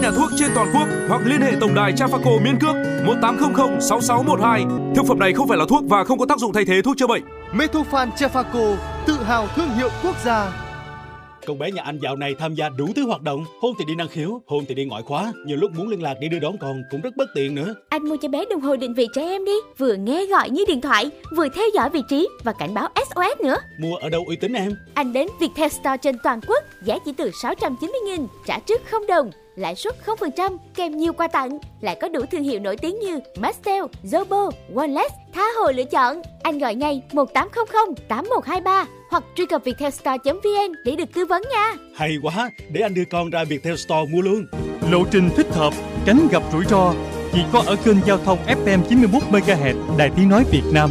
nhà thuốc trên toàn quốc hoặc liên hệ tổng đài Trafaco Miên Cước 1800 6612. Thực phẩm này không phải là thuốc và không có tác dụng thay thế thuốc chữa bệnh. Metofan Trafaco, tự hào thương hiệu quốc gia. Con bé nhà anh dạo này tham gia đủ thứ hoạt động, hôm thì đi năng khiếu, hôm thì đi ngoại khóa, nhiều lúc muốn liên lạc để đưa đón con cũng rất bất tiện nữa. Anh mua cho bé đồng hồ định vị trẻ em đi, vừa nghe gọi như điện thoại, vừa theo dõi vị trí và cảnh báo SOS nữa. Mua ở đâu uy tín em? Anh đến Viettel Store trên toàn quốc, giá chỉ từ 690.000, trả trước 0 đồng, lãi suất 0%, kèm nhiều quà tặng, lại có đủ thương hiệu nổi tiếng như Mastel, Zobo, Wallace, tha hồ lựa chọn. Anh gọi ngay 1800 8123 hoặc truy cập viettelstore.vn để được tư vấn nha. Hay quá, để anh đưa con ra Viettel Store mua luôn. Lộ trình thích hợp, tránh gặp rủi ro, chỉ có ở kênh giao thông FM 91 MHz, Đài Tiếng nói Việt Nam.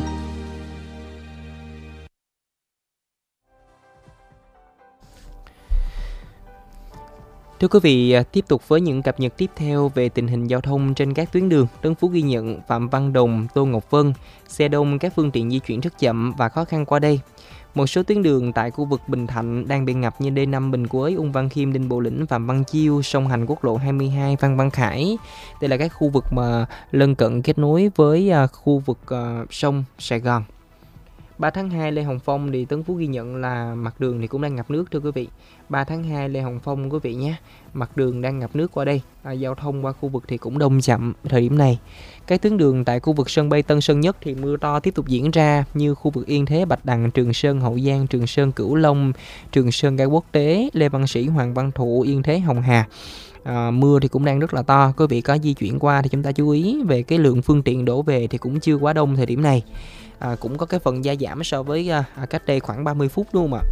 Thưa quý vị, tiếp tục với những cập nhật tiếp theo về tình hình giao thông trên các tuyến đường. Tân Phú ghi nhận Phạm Văn Đồng, Tô Ngọc Vân, xe đông, các phương tiện di chuyển rất chậm và khó khăn qua đây. Một số tuyến đường tại khu vực Bình Thạnh đang bị ngập như D5 Bình Quới, Ung Văn Khiêm, Đinh Bộ Lĩnh, Phạm Văn Chiêu, song hành quốc lộ 22, Phan Văn Khải. Đây là các khu vực mà lân cận kết nối với khu vực sông Sài Gòn. 3 tháng 2 Lê Hồng Phong thì Tân Phú ghi nhận là mặt đường thì cũng đang ngập nước thưa quý vị. 3 tháng 2 Lê Hồng Phong quý vị nhé, mặt đường đang ngập nước qua đây. Giao thông qua khu vực thì cũng đông chậm thời điểm này. Các tuyến đường tại khu vực sân bay Tân Sơn Nhất thì mưa to tiếp tục diễn ra như khu vực Yên Thế, Bạch Đằng, Trường Sơn, Hậu Giang, Trường Sơn, Cửu Long, Trường Sơn, Ga Quốc Tế, Lê Văn Sĩ, Hoàng Văn Thụ, Yên Thế, Hồng Hà. Mưa thì cũng đang rất là to. Quý vị có di chuyển qua thì chúng ta chú ý về cái lượng phương tiện đổ về thì cũng chưa quá đông thời điểm này. Cũng có cái phần gia giảm so với cách đây khoảng 30 phút đúng không ạ?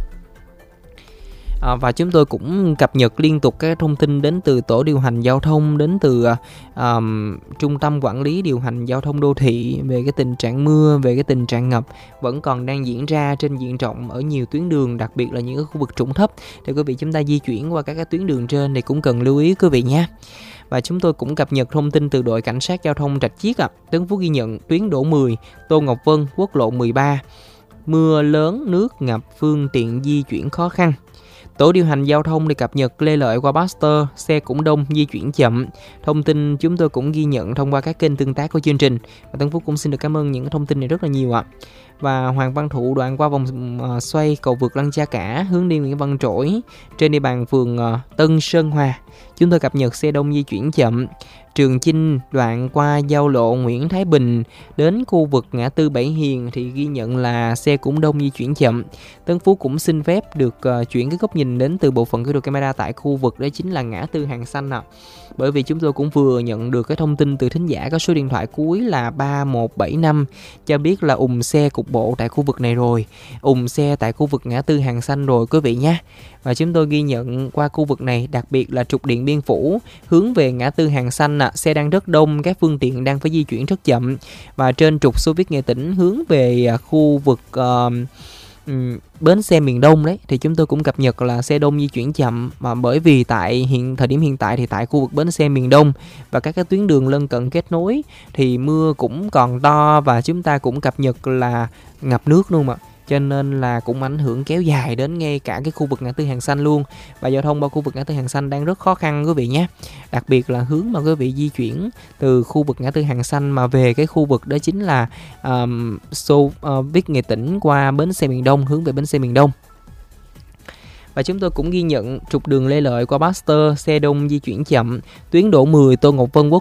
Và chúng tôi cũng cập nhật liên tục các thông tin đến từ tổ điều hành giao thông, đến từ trung tâm quản lý điều hành giao thông đô thị về cái tình trạng mưa, về cái tình trạng ngập vẫn còn đang diễn ra trên diện rộng ở nhiều tuyến đường, đặc biệt là những cái khu vực trũng thấp. Thì quý vị chúng ta di chuyển qua các cái tuyến đường trên thì cũng cần lưu ý quý vị nhé. Và chúng tôi cũng cập nhật thông tin từ đội cảnh sát giao thông Rạch Chiếc Tân Phú ghi nhận tuyến đổ 10, Tô Ngọc Vân, quốc lộ 13, mưa lớn, nước ngập, phương tiện di chuyển khó khăn. Tổ điều hành giao thông thì cập nhật Lê Lợi qua Baxter, xe cũng đông, di chuyển chậm. Thông tin chúng tôi cũng ghi nhận thông qua các kênh tương tác của chương trình. Và Tân Phú cũng xin được cảm ơn những thông tin này rất là nhiều ạ. Và Hoàng Văn Thụ đoạn qua vòng xoay cầu vượt Lăng Cha Cả hướng đi Nguyễn Văn Trỗi trên địa bàn phường Tân Sơn Hòa. Chúng tôi cập nhật xe đông di chuyển chậm. Trường Chinh đoạn qua giao lộ Nguyễn Thái Bình đến khu vực ngã tư Bảy Hiền thì ghi nhận là xe cũng đông, di chuyển chậm. Tân Phú cũng xin phép được chuyển cái góc nhìn đến từ bộ phận kỹ thuật camera tại khu vực đó chính là ngã tư Hàng Xanh Bởi vì chúng tôi cũng vừa nhận được cái thông tin từ thính giả có số điện thoại cuối là 3175 cho biết là ùn xe cục bộ tại khu vực này rồi, ùn xe tại khu vực ngã tư Hàng Xanh rồi quý vị nhé. Và chúng tôi ghi nhận qua khu vực này, đặc biệt là trục Điện Biên Phủ hướng về ngã tư Hàng Xanh xe đang rất đông, các phương tiện đang phải di chuyển rất chậm. Và trên trục Xô Viết Nghệ Tĩnh hướng về khu vực bến xe miền Đông đấy thì chúng tôi cũng cập nhật là xe đông di chuyển chậm, mà bởi vì tại thời điểm hiện tại thì tại khu vực bến xe miền Đông và các cái tuyến đường lân cận kết nối thì mưa cũng còn to và chúng ta cũng cập nhật là ngập nước luôn mà. Cho nên là cũng ảnh hưởng kéo dài đến ngay cả cái khu vực ngã tư Hàng Xanh luôn. Và giao thông qua khu vực ngã tư Hàng Xanh đang rất khó khăn quý vị nhé. Đặc biệt là hướng mà quý vị di chuyển từ khu vực ngã tư Hàng Xanh mà về cái khu vực đó chính là Viết Nghệ Tĩnh qua bến xe miền Đông, hướng về bến xe miền Đông. Và chúng tôi cũng ghi nhận trục đường Lê Lợi qua Baxter, xe đông di chuyển chậm. Tuyến đổ 10 Tô Ngọc Vân, quốc